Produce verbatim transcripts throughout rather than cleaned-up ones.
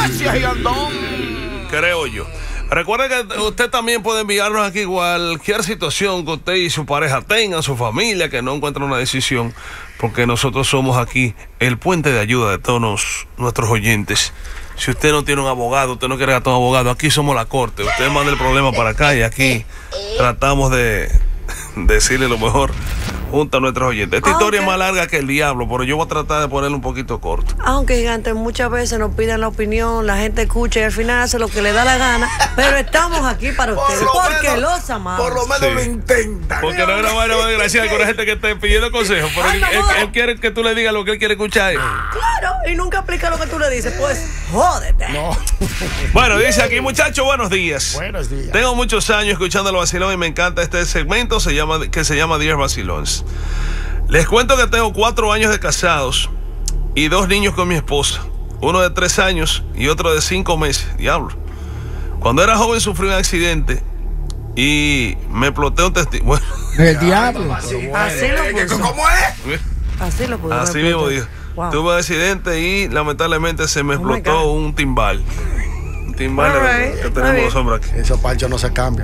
Gracias, Gigantón. Creo yo. Recuerde que usted también puede enviarnos aquí cualquier situación que usted y su pareja tengan, su familia, que no encuentren una decisión, porque nosotros somos aquí el puente de ayuda de todos nuestros oyentes. Si usted no tiene un abogado, usted no quiere gastar un abogado, aquí somos la corte. Usted manda el problema para acá y aquí tratamos de decirle lo mejor junto a nuestros oyentes. Esta Aunque, historia es más larga que el diablo, pero yo voy a tratar de ponerle un poquito corto. Aunque, Gigante, muchas veces nos piden la opinión, la gente escucha y al final hace lo que le da la gana, pero estamos aquí para ustedes, Por lo porque menos- los amamos. Por lo menos Sí. lo intentan. Porque no es una vaina muy desgraciada con la gente que esté pidiendo consejos, pero él, Ay, él- no. él quiere que tú le digas lo que él quiere escuchar. Claro, y nunca aplica lo que tú le dices, pues, jódete. No. Bueno, dice aquí, muchachos, buenos días. Buenos días. Tengo muchos años escuchando el vacilón y me encanta este segmento se llama, que se llama Dear Vacilones. Les cuento que tengo cuatro años de casados y dos niños con mi esposa. Uno de tres años y otro de cinco meses. Diablo. Cuando era joven sufrí un accidente y me exploté un testículo. Bueno, El diablo. Así lo Eh, puso. ¿Cómo es? Así lo puso. así mismo dijo. Wow. Tuve un accidente y lamentablemente se me Oh my explotó God. un timbal. Un timbal All de- right, que está tenemos bien. los hombres aquí. Esos panchos no se cambian.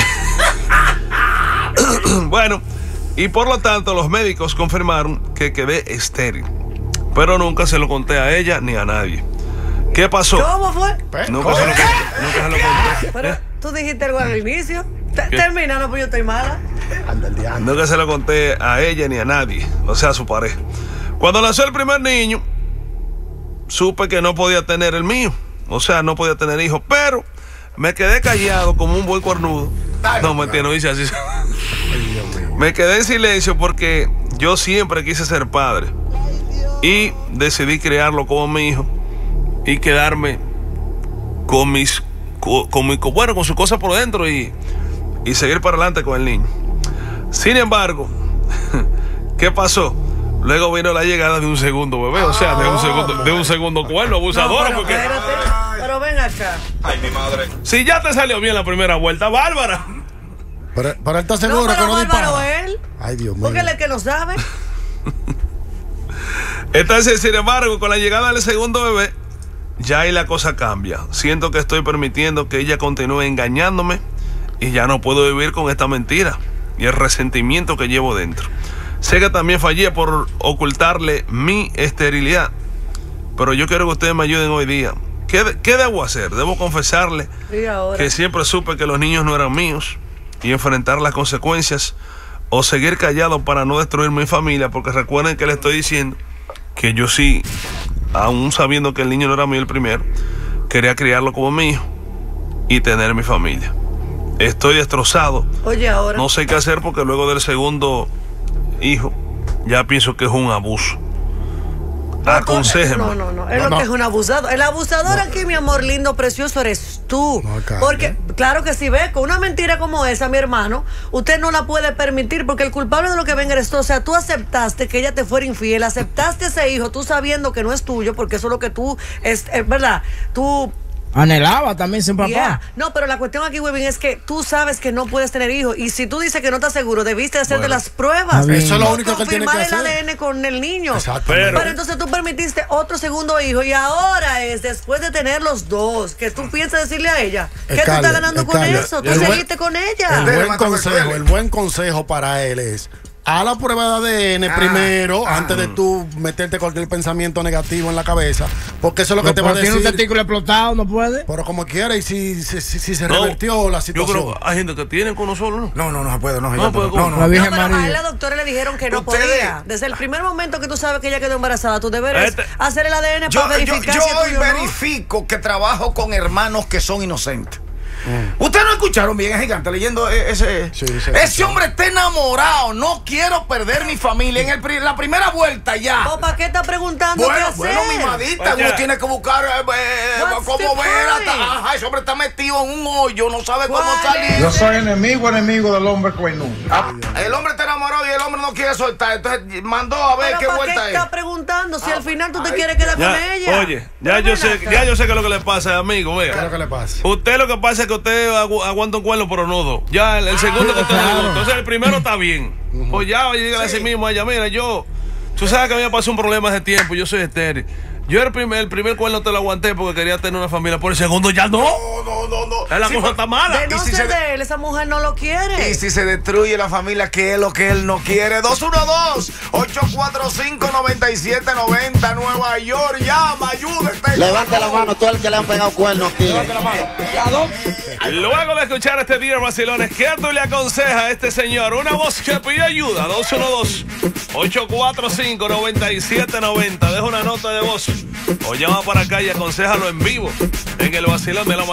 Bueno, y por lo tanto los médicos confirmaron que quedé estéril, pero nunca se lo conté a ella ni a nadie. ¿Qué pasó? ¿Cómo fue? Nunca se lo conté. Nunca se lo conté. Pero tú dijiste algo al inicio. Te- ¿Qué? Termina, no, pues yo estoy mala. Anda el diablo. Nunca se lo conté a ella ni a nadie, o sea, a su pareja. Cuando nació el primer niño, supe que no podía tener el mío, o sea, no podía tener hijos, pero me quedé callado como un buen cuernudo. No, mentira, no hice así. Me quedé en silencio porque yo siempre quise ser padre y decidí criarlo como mi hijo y quedarme con mis co- con mi, co- bueno, con sus cosas por dentro y, y seguir para adelante con el niño. Sin embargo, ¿qué pasó? Luego vino la llegada de un segundo bebé, o sea, de un segundo, de un segundo cuerno abusador, pero porque espérate, pero ven acá. Ay, mi madre. si ya te salió bien la primera vuelta, Bárbara. Pero, pero él está No, seguro que pero no bárbaro dispara. él. Ay, Dios mío. Porque él es el que no sabe. Entonces, sin embargo, con la llegada del segundo bebé, ya ahí la cosa cambia. Siento que estoy permitiendo que ella continúe engañándome y ya no puedo vivir con esta mentira y el resentimiento que llevo dentro. Sé que también fallé por ocultarle mi esterilidad, pero yo quiero que ustedes me ayuden hoy día. ¿Qué, de- qué debo hacer? Debo confesarle Y ahora. que siempre supe que los niños no eran míos y enfrentar las consecuencias o seguir callado para no destruir mi familia, porque recuerden que le estoy diciendo que yo sí, aún sabiendo que el niño no era mío el primero, quería criarlo como mi hijo y tener mi familia. Estoy destrozado, Oye, ahora. no sé qué hacer porque luego del segundo hijo ya pienso que es un abuso. Aconséjeme. No, no, no. Es No, lo no. que es un abusador. El abusador aquí, mi amor lindo, precioso, eres tú. No, Carmen. Porque, claro que si ves, con una mentira como esa, mi hermano, usted no la puede permitir porque el culpable de lo que venga eres tú. O sea, tú aceptaste que ella te fuera infiel, aceptaste ese hijo, tú sabiendo que no es tuyo, porque eso es lo que tú, es, es verdad, tú... Anhelaba también sin papá. Yeah. No, pero la cuestión aquí, Webin, es que tú sabes que no puedes tener hijos. Y si tú dices que no estás seguro, debiste hacerte Bueno. las pruebas. Está bien. Eso es lo O único que él tiene que confirmar hacer. el A D N con el niño. Exacto. Pero- Pero entonces tú permitiste otro segundo hijo y ahora es después de tener los dos que tú piensas decirle a ella ¿qué tú Escale, estás ganando con escale. eso? Tú El buen- seguiste con El ella. buen Mátame, consejo, Feli. el buen consejo para él es a la prueba de A D N Ah, primero, ah. antes de tú meterte cualquier pensamiento negativo en la cabeza, porque eso es lo que Pero te va a tiene un decir. testículo explotado, no puede. Pero como quiera, y si, si, si- si se No, revertió la yo situación. creo que hay gente que tienen con nosotros, ¿no? No, no, no se puede, no, No, no, pues, no, ¿cómo? no. La No, Virgen pero a él María. la doctora le dijeron que no Ustedes- podía. Desde el primer momento que tú sabes que ella quedó embarazada, tú deberes Este- hacer el A D N Yo, para yo, verificar yo si es hoy tuyo o no. verifico que trabajo con hermanos que son inocentes. Mm. Ustedes no escucharon bien, es gigante, leyendo e- ese. Sí, sí, ese sí. hombre está enamorado. No quiero perder mi familia. En el, pri- la primera vuelta ya. ¿O para qué está preguntando Bueno, qué bueno, hacer? mi madita, Oye. uno tiene que buscar eh, eh, What's cómo the ver. point? Hasta, ajá, ese hombre está metido en un hoyo, no sabe cómo ¿Cuál salir. es? Yo soy enemigo, enemigo del hombre cuernudo. Ah, el hombre está enamorado y el hombre no quiere soltar. Entonces mandó a ver Pero qué ¿para qué vuelta es. está preguntando si Ah, al final tú te ay, quieres quedar Ya, con ella? oye, ya Pero yo ven sé, acá. ya yo sé que lo que le pasa, amigo, ¿Qué es mira. lo que le pasa? Usted lo que pasa es que usted agu- aguanta un cuerno, pero no dos. Ya el, el segundo que usted no le gusta. Entonces el primero está bien. Pues ya, y dígale a sí mismo a ella, mira, yo, tú sabes que a mí me pasó un problema hace tiempo, yo soy estéril. Yo el primer, el primer cuerno te lo aguanté porque quería tener una familia. Por el segundo ya no. No, no, no, no. La Sí, cosa pero- está mala. De no ¿Y si ser se- de él, esa mujer no lo quiere. Y si se destruye la familia, ¿qué es lo que él no quiere? dos uno dos, ocho cuatro cinco, nueve siete nueve cero, Nueva York. Llama, ayúdate. Levante la mano todo el que le han pegado cuernos aquí. Luego de escuchar este día, vacilones, ¿qué tú le aconsejas a este señor? Una voz que pide ayuda. dos uno dos, ocho cuatro cinco, nueve siete nueve cero. Deja una nota de voz o llama para acá y aconséjalo en vivo en el vacilón de la